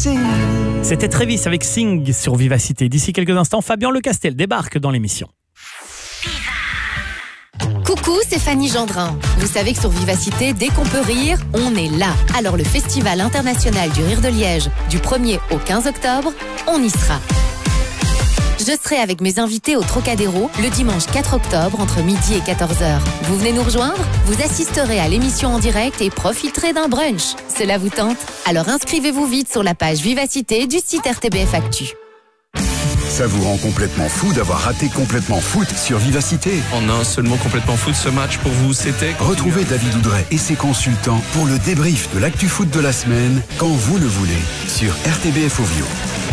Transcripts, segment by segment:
Sing. C'était Travis avec Sing sur Vivacité. D'ici quelques instants, Fabien Lecastel débarque dans l'émission. Coucou, c'est Fanny Gendrin. Vous savez que sur Vivacité, dès qu'on peut rire, on est là. Alors le Festival international du rire de Liège, du 1er au 15 octobre, on y sera. Je serai avec mes invités au Trocadéro le dimanche 4 octobre entre midi et 14h. Vous venez nous rejoindre? Vous assisterez à l'émission en direct et profiterez d'un brunch. Cela vous tente? Alors inscrivez-vous vite sur la page Vivacité du site RTBF Actu. Ça vous rend complètement fou d'avoir raté Complètement Foot sur Vivacité. En un seul mot, Complètement Foot, ce match pour vous, c'était... Retrouvez David Oudret et ses consultants pour le débrief de l'actu foot de la semaine, quand vous le voulez, sur RTBF Ovio.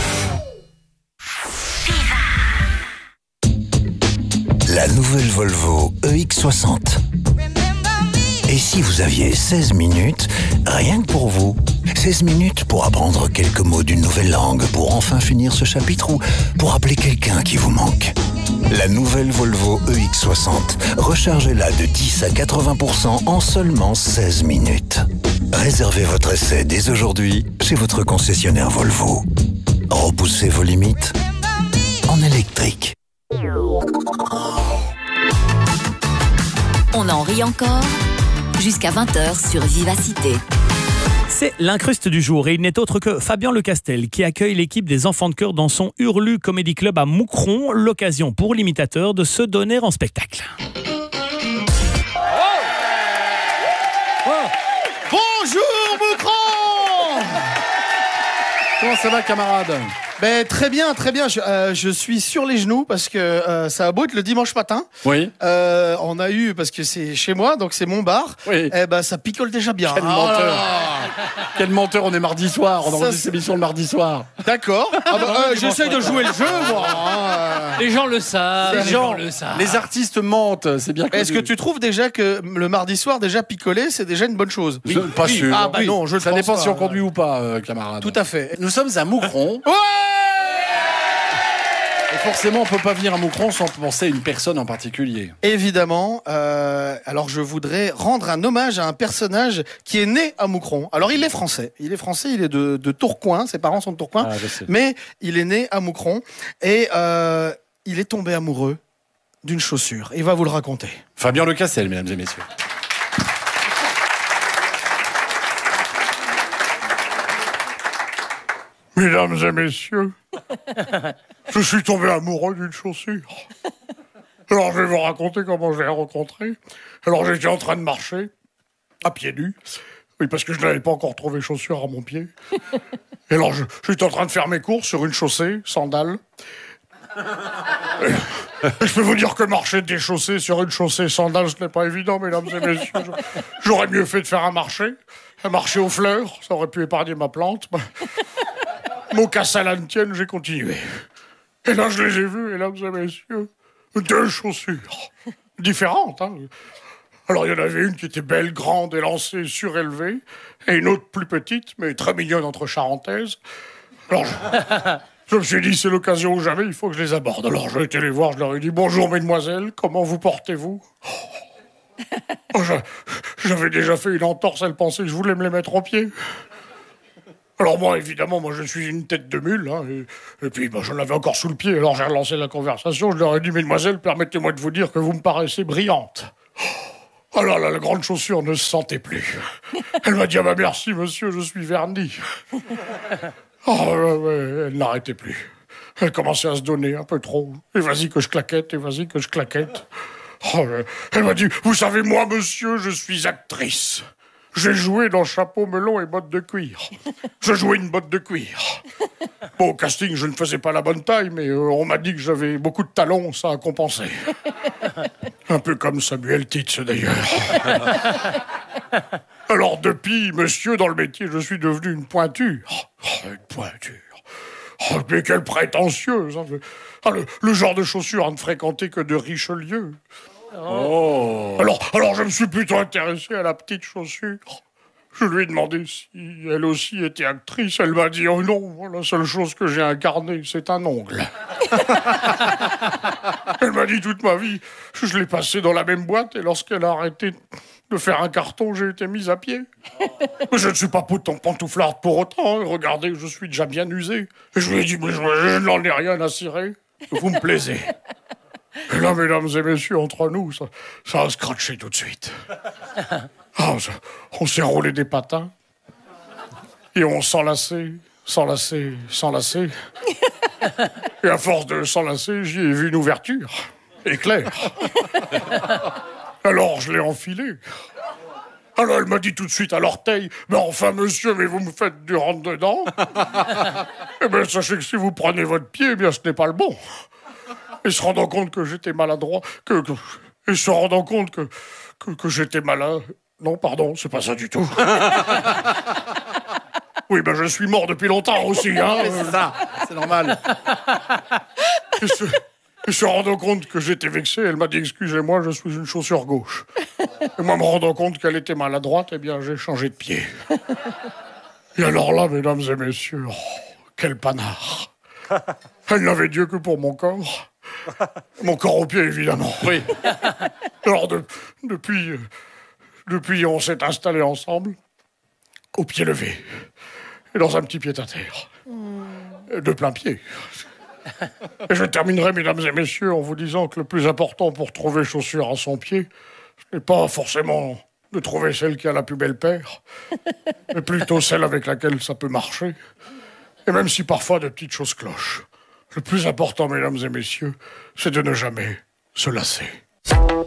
La nouvelle Volvo EX60. Et si vous aviez 16 minutes, rien que pour vous, 16 minutes pour apprendre quelques mots d'une nouvelle langue, pour enfin finir ce chapitre ou pour appeler quelqu'un qui vous manque. La nouvelle Volvo EX60, rechargez-la de 10 à 80% en seulement 16 minutes. Réservez votre essai dès aujourd'hui chez votre concessionnaire Volvo. Repoussez vos limites en électrique. On en rit encore jusqu'à 20h sur Vivacité. C'est l'incruste du jour et il n'est autre que Fabien Lecastel qui accueille l'équipe des enfants de chœur dans son Hurlu Comedy Club à Moucron, l'occasion pour l'imitateur de se donner en spectacle. Bonjour Moucron. Comment ça va, camarade? Ben, très bien, très bien. Je suis sur les genoux parce que ça a beau être le dimanche matin. Oui. On a eu, parce que c'est chez moi, donc c'est mon bar. Oui. Eh ben, ça picole déjà bien. Quel menteur. Quel menteur, on est mardi soir. On enregistre cette émission le mardi soir. D'accord. J'essaye de jouer le jeu, moi. Les gens le savent. Les artistes mentent, c'est bien connu. Est-ce que tu trouves déjà que le mardi soir, déjà picoler, c'est déjà une bonne chose? Pas sûr. Ah bah non, je Ça pense dépend pas. si on conduit ou pas, camarade. Tout à fait. Nous sommes à Moucron. Ouais. Et forcément, on peut pas venir à Moucron sans penser à une personne en particulier. Évidemment. Alors, je voudrais rendre un hommage à un personnage qui est né à Moucron. Alors, il est français. Il est français, il est de Tourcoing. Ses parents sont de Tourcoing. Ah, je sais. Mais il est né à Moucron. Et il est tombé amoureux d'une chaussure. Il va vous le raconter. Fabien Lecastel, mesdames et messieurs. Mesdames et messieurs, je suis tombé amoureux d'une chaussure. Alors je vais vous raconter comment je l'ai rencontrée. Alors j'étais en train de marcher, à pieds nus. Oui, parce que je n'avais pas encore trouvé chaussures à mon pied. Et alors j'étais en train de faire mes courses sur une chaussée, sandales. Et je peux vous dire que marcher déchaussé sur une chaussée sandales, ce n'est pas évident, mesdames et messieurs. J'aurais mieux fait de faire un marché aux fleurs. Ça aurait pu épargner ma plante. Mon casse à l'antienne, j'ai continué. Et là, je les ai vus, mesdames et messieurs, deux chaussures différentes. Hein. Alors, il y en avait une qui était belle, grande, élancée, surélevée, et une autre plus petite, mais très mignonne entre charentaises. Alors, je me suis dit, c'est l'occasion ou jamais, il faut que je les aborde. Alors, j'ai été les voir, je leur ai dit, bonjour, mesdemoiselles, comment vous portez-vous? J'avais déjà fait une entorse, elles pensaient que je voulais me les mettre aux pieds. Alors moi, évidemment, je suis une tête de mule, hein, et puis je l'avais encore sous le pied, alors j'ai relancé la conversation, je leur ai dit, mesdemoiselles, permettez-moi de vous dire que vous me paraissez brillante. Oh là là, la grande chaussure ne se sentait plus. Elle m'a dit, ah bah merci monsieur, je suis verni. Oh, elle n'arrêtait plus. Elle commençait à se donner un peu trop. Et vas-y que je claquette, et vas-y que je claquette. Oh, elle m'a dit, vous savez, moi monsieur, je suis actrice. J'ai joué dans chapeau melon et bottes de cuir. Je jouais une botte de cuir. Bon, au casting, je ne faisais pas la bonne taille, mais on m'a dit que j'avais beaucoup de talons, ça a compensé. Un peu comme Samuel Titz, d'ailleurs. Alors, depuis, monsieur, dans le métier, je suis devenu une pointure. Oh, une pointure. Oh, mais quelle prétentieuse. Hein. Le genre de chaussures à ne fréquenter que de Richelieu. Oh. Alors je me suis plutôt intéressé à la petite chaussure. Je lui ai demandé si elle aussi était actrice. Elle m'a dit, oh non, la seule chose que j'ai incarnée, c'est un ongle. Elle m'a dit, toute ma vie, je l'ai passée dans la même boîte, et lorsqu'elle a arrêté de faire un carton, j'ai été mis à pied. Mais je ne suis pas pantouflarde pour autant. Regardez, je suis déjà bien usé. Et je lui ai dit, mais je n'en ai rien à cirer. Vous me plaisez. Et là, mesdames et messieurs, entre nous, ça a scratché tout de suite. Ah, on s'est roulé des patins. Et on s'enlaçait. Et à force de s'enlacer, j'y ai vu une ouverture. Éclair. Alors je l'ai enfilé. Alors elle m'a dit tout de suite à l'orteil, « Mais enfin, monsieur, mais vous me faites du rentre-dedans ?» Eh bien, sachez que si vous prenez votre pied, eh bien, ce n'est pas le bon. Et se rendant compte que j'étais maladroit, et se rendant compte que j'étais malin... Non, pardon, c'est pas ça du tout. Oui, ben je suis mort depuis longtemps aussi, hein. C'est ça, c'est normal. Et se rendant compte que j'étais vexé, elle m'a dit « Excusez-moi, je suis une chaussure gauche. » Et moi, me rendant compte qu'elle était maladroite, eh bien, j'ai changé de pied. Et alors là, mesdames et messieurs, oh, quel panard. Elle n'avait Dieu que pour mon corps. Mon corps au pied, évidemment. Oui. Alors, depuis, on s'est installés ensemble, au pied levé, et dans un petit pied-à-terre. De plein pied. Et je terminerai, mesdames et messieurs, en vous disant que le plus important pour trouver chaussure à son pied, ce n'est pas forcément de trouver celle qui a la plus belle paire, mais plutôt celle avec laquelle ça peut marcher. Et même si parfois de petites choses clochent, le plus important, mesdames et messieurs, c'est de ne jamais se lasser.